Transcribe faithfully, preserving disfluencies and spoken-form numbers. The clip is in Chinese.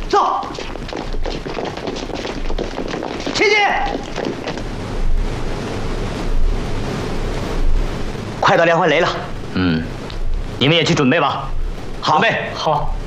走。前进！快到连环雷了。嗯，你们也去准备吧。好，准备好。